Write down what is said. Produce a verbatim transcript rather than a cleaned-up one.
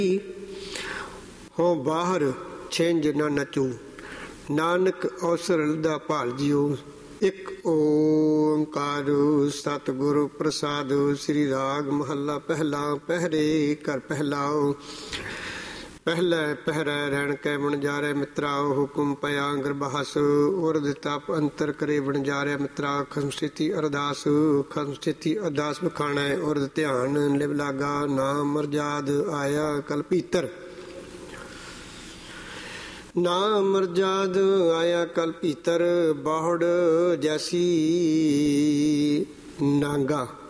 ਹੋ ਬਾਹਰ ਛਿੰਝ ਨਾ ਨਚੂ, ਨਾਨਕ ਅਵਸਰ ਲਦਾ ਭਾਲ ਜਿਉ। ਇੱਕ ਓਂਕਾਰ ਸਤਿਗੁਰ ਪ੍ਰਸਾਦ। ਸ੍ਰੀ ਰਾਗ ਮਹੱਲਾ ਪਹਿਲਾ। ਪਹਿਰੇ ਘਰ ਪਹਿਲਾਓ, ਪਹਿਲੇ ਪਹਿਰੇ ਰਹਿਣ ਕੈ ਵਣਜਾਰੇ ਮਿੱਤਰਾ। ਹੁਕਮ ਪਿਆ ਗਰਭਾਸ, ਉਰਦ ਤਪ ਅੰਤਰ ਕਰੇ ਵਣਜਾਰੇ ਮਿੱਤਰਾ। ਖਸਮ ਸਥਿਤੀ ਅਰਦਾਸ, ਖਸਮ ਸਥਿਤੀ ਅਰਦਾਸ ਬਖਾਣਾ। ਉਰਦ ਧਿਆਨ ਲਿਵ ਲਾਗਾ, ਨਾਮ ਮਰਜਾਦ ਆਇਆ ਕਲ ਭੀਤਰ। ਨਾਮ ਮਰਜਾਦ ਆਇਆ ਕਲ ਭੀਤਰ, ਬਾਹੁੜ ਜੈਸੀ ਨਾਂਗਾ।